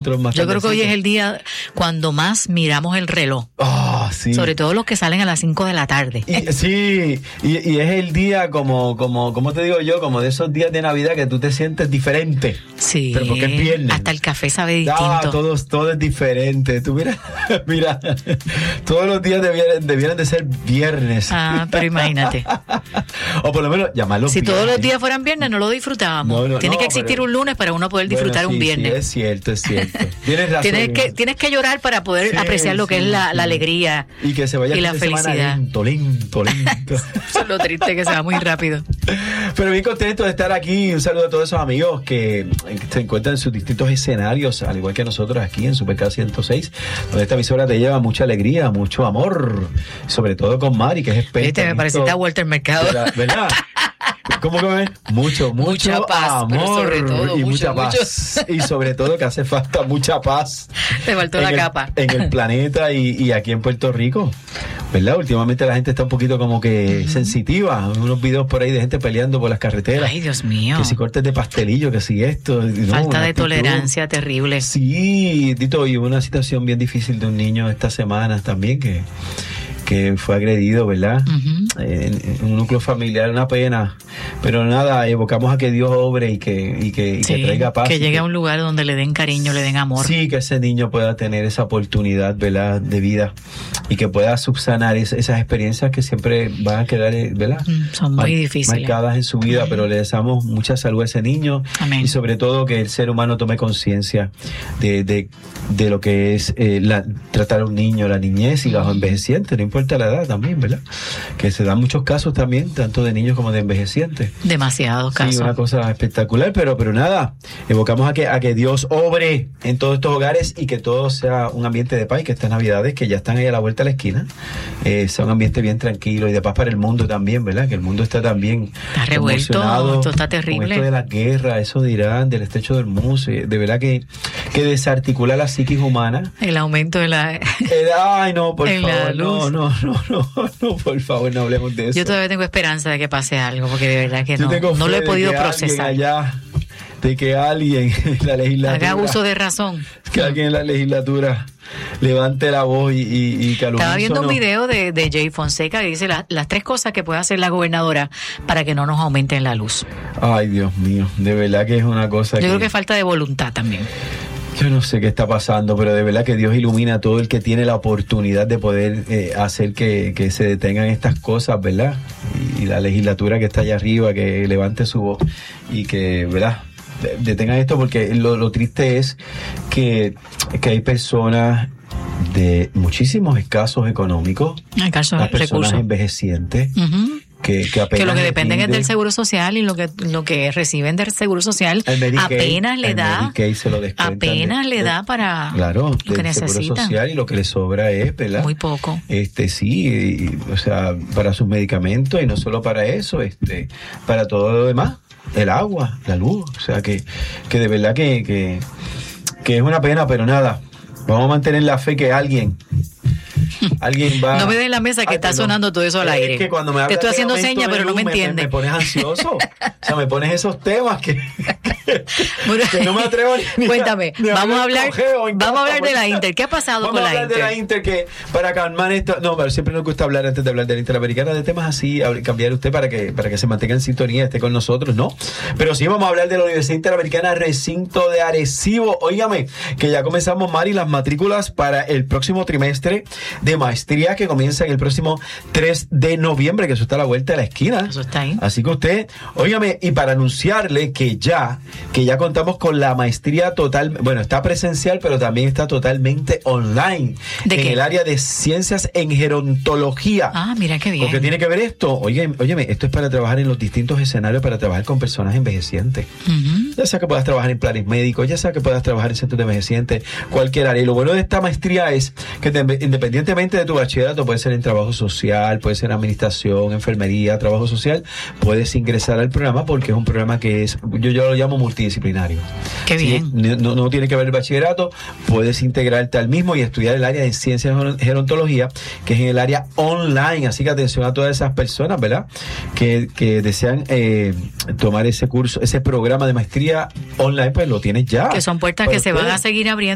nosotros más. Yo creo que hoy es el día cuando más miramos el reloj. Sí. Sobre todo los que salen a las 5 de la tarde. Y es el día como te digo yo, como de esos días de Navidad que tú te sientes diferente. Sí. Pero porque es viernes. Hasta el café sabe distinto. Todo es diferente. Tú mira, todos los días debieran de ser viernes. Pero imagínate. O por lo menos llamarlo si viernes. todos los días fueran viernes no lo disfrutábamos. Tiene que existir un lunes para uno poder disfrutar un viernes. Sí, es cierto. Tienes razón. Tienes que llorar para poder apreciar lo que es la alegría y que se vaya y la felicidad. Lento. Eso es lo triste, que se va muy rápido. Pero bien contento de estar aquí. Un saludo a todos esos amigos que se encuentran en sus distintos escenarios, al igual que nosotros aquí en Supercar 106, donde esta emisora te lleva mucha alegría, mucho amor, sobre todo con Mari, que es experta. Me pareciste a Walter Mercado. ¿Verdad? ¿Cómo que ves? Mucha paz, amor sobre todo, y mucha paz. Y sobre todo que hace falta mucha paz. Te faltó la capa. En el planeta y aquí en Puerto Rico. ¿Verdad? Últimamente la gente está un poquito como que sensitiva. Unos videos por ahí de gente peleando por las carreteras. Ay, Dios mío. Que si cortes de pastelillo, que si esto. Falta de tolerancia terrible. Sí, Tito, y hubo una situación bien difícil de un niño esta semana también que fue agredido, ¿verdad? En un núcleo familiar, una pena. Pero nada, evocamos a que Dios obre y que traiga paz. Que llegue a un lugar donde le den cariño, le den amor. Sí, que ese niño pueda tener esa oportunidad, ¿verdad?, de vida y que pueda subsanar esas experiencias que siempre van a quedar, ¿verdad?, son muy difíciles, marcadas en su vida, pero le deseamos mucha salud a ese niño. Amén. Y sobre todo que el ser humano tome conciencia de lo que es tratar a un niño, la niñez y los envejecientes, no importa la edad también, ¿verdad? Que se dan muchos casos también, tanto de niños como de envejecientes. Demasiados casos. Sí, una cosa espectacular, pero nada, evocamos a que Dios obre en todos estos hogares y que todo sea un ambiente de paz, y que estas Navidades, que ya están ahí a la vuelta de la esquina, sea un ambiente bien tranquilo y de paz para el mundo también, ¿verdad? Que el mundo está también revuelto, esto está terrible. Con esto de la guerra, eso de Irán, del estrecho de Hormuz, de verdad que desarticula la psiquis humana. El aumento de la... Ay, no, por favor, no, por favor, no hablemos de eso. Yo todavía tengo esperanza de que pase algo, porque de verdad que no lo he podido procesar. De que alguien en la legislatura haga uso de razón. Que alguien en la legislatura levante la voz y que Estaba viendo un video de Jay Fonseca que dice las 3 cosas que puede hacer la gobernadora para que no nos aumenten la luz. Ay, Dios mío, de verdad que es una cosa. Yo creo que falta de voluntad también. Yo no sé qué está pasando, pero de verdad que Dios ilumina a todo el que tiene la oportunidad de poder hacer que se detengan estas cosas, ¿verdad? Y la legislatura que está allá arriba, que levante su voz y que, ¿verdad?, detengan esto, porque lo triste es que hay personas de muchísimos escasos económicos, hay casos las de personas recursos envejecientes, que lo que dependen es del seguro social, y lo que reciben del seguro social apenas le da para claro, lo que necesitan. Seguro social, y lo que le sobra es, ¿verdad?, muy poco. Sí, o sea, para sus medicamentos, y no solo para eso, para todo lo demás, el agua, la luz, o sea que de verdad que es una pena, pero nada, vamos a mantener la fe que alguien va... No me des la mesa que está sonando todo eso al aire. Es que cuando me hablas, te estoy haciendo señas, pero no me entiendes. Me pones ansioso. O sea, me pones esos temas que no me atrevo ni Cuéntame, vamos a hablar de la Inter. ¿Qué ha pasado con la Inter? Vamos a hablar de la Inter, que para calmar esto... No, pero siempre nos gusta hablar, antes de hablar de la Interamericana, de temas así, cambiar usted para que se mantenga en sintonía, esté con nosotros, ¿no? Pero sí vamos a hablar de la Universidad Interamericana Recinto de Arecibo. Óigame, que ya comenzamos, Mari, las matrículas para el próximo trimestre de maestría, que comienza en el próximo 3 de noviembre, que eso está a la vuelta de la esquina. Eso está ahí. Así que usted, óigame, y para anunciarle que ya contamos con la maestría total, bueno, está presencial, pero también está totalmente online. ¿De qué? En el área de ciencias en gerontología. Ah, mira qué bien. ¿Por qué tiene que ver esto? Óyeme, esto es para trabajar en los distintos escenarios, para trabajar con personas envejecientes. Ya sea que puedas trabajar en planes médicos, ya sea que puedas trabajar en centros de envejecientes, cualquier área. Y lo bueno de esta maestría es que independientemente de tu bachillerato, puede ser en trabajo social, puede ser en administración, enfermería, trabajo social, puedes ingresar al programa, porque es un programa que yo lo llamo multidisciplinario. Qué bien. No tiene que ver el bachillerato, puedes integrarte al mismo y estudiar el área de ciencias en gerontología, que es en el área online. Así que atención a todas esas personas, ¿verdad?, que desean tomar ese curso, ese programa de maestría online, pues lo tienes ya. Que son puertas que se van a seguir abriendo